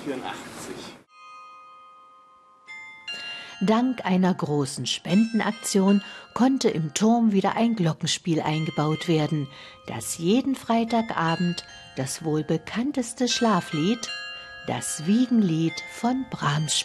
1984. Dank einer großen Spendenaktion konnte im Turm wieder ein Glockenspiel eingebaut werden, das jeden Freitagabend das wohl bekannteste Schlaflied, das Wiegenlied von Brahms